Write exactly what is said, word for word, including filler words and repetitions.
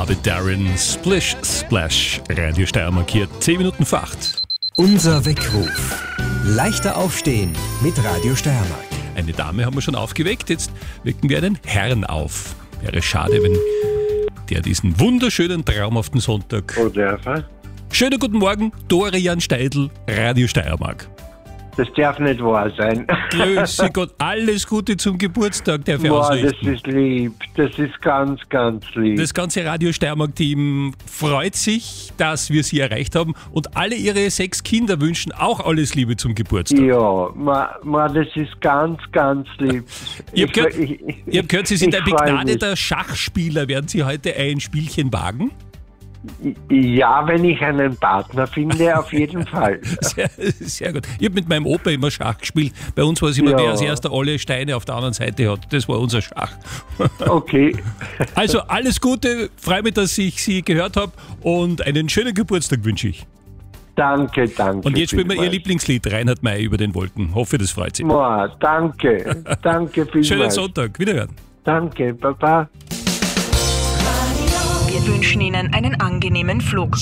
Bobby Darin, Splish Splash, Radio Steiermark hier, zehn Minuten vor acht. Unser Weckruf. Leichter aufstehen mit Radio Steiermark. Eine Dame haben wir schon aufgeweckt, jetzt wecken wir einen Herrn auf. Wäre schade, wenn der diesen wunderschönen, traumhaften Sonntag... Oh, der Fall. Schönen guten Morgen, Dorian Steidl, Radio Steiermark. Das darf nicht wahr sein. Grüße Gott, alles Gute zum Geburtstag, darf ich Boah, das ausrichten. ist lieb. Das ist ganz, ganz lieb. Das ganze Radio Steiermark-Team freut sich, dass wir Sie erreicht haben und alle Ihre sechs Kinder wünschen auch alles Liebe zum Geburtstag. Ja, ma, ma, das ist ganz, ganz lieb. Ich habe gehört, ich, ich, ich hab gehört, Sie sind ich ein freu mich. begnadeter Schachspieler. Werden Sie heute ein Spielchen wagen? Ja, wenn ich einen Partner finde, auf jeden Fall. Sehr, sehr gut. Ich habe mit meinem Opa immer Schach gespielt. Bei uns war es immer, Ja. wer als erster alle Steine auf der anderen Seite hat. Das war unser Schach. Okay. Also alles Gute, freue mich, dass ich Sie gehört habe und einen schönen Geburtstag wünsche ich. Danke, danke. Und jetzt spielen wir Ihr vielmals. Lieblingslied, Reinhard May über den Wolken. Hoffe, das freut Sie. Boah, danke. Danke vielmals. Schönen Sonntag, wiederhören. Danke, Baba. Wir wünschen Ihnen einen angenehmen Flug.